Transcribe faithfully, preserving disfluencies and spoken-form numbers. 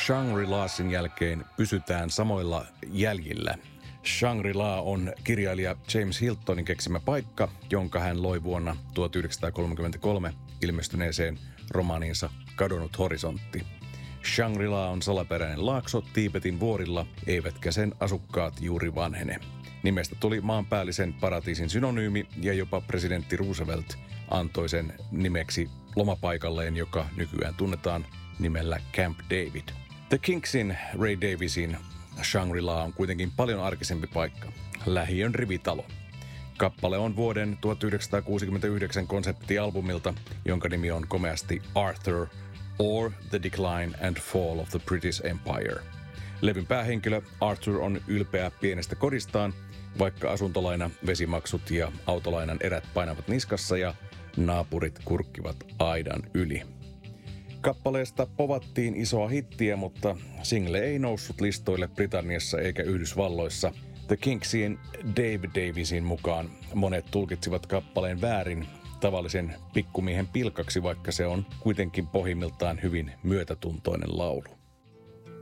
Shangri-Lasin jälkeen pysytään samoilla jäljillä. Shangri-La on kirjailija James Hiltonin keksimä paikka, jonka hän loi vuonna tuhatyhdeksänsataakolmekymmentäkolme ilmestyneeseen romaaniinsa Kadonnut horisontti. Shangri-La on salaperäinen laakso Tiibetin vuorilla, eivätkä sen asukkaat juuri vanhene. Nimestä tuli maanpäällisen paratiisin synonyymi ja jopa presidentti Roosevelt antoi sen nimeksi lomapaikalleen, joka nykyään tunnetaan nimellä Camp David. The Kingsin Ray Davisin Shangri-La on kuitenkin paljon arkisempi paikka. Lähiön rivitalo. Kappale on vuoden tuhatyhdeksänsataakuusikymmentäyhdeksän konseptialbumilta, jonka nimi on komeasti Arthur or The Decline and Fall of the British Empire. Levyn päähenkilö Arthur on ylpeä pienestä kodistaan, vaikka asuntolaina, vesimaksut ja autolainan erät painavat niskassa ja naapurit kurkkivat aidan yli. Kappaleesta povattiin isoa hittiä, mutta single ei noussut listoille Britanniassa eikä Yhdysvalloissa. The Kingsien Dave Davisin mukaan monet tulkitsivat kappaleen väärin tavallisen pikkumiehen pilkaksi, vaikka se on kuitenkin pohjimmiltaan hyvin myötätuntoinen laulu.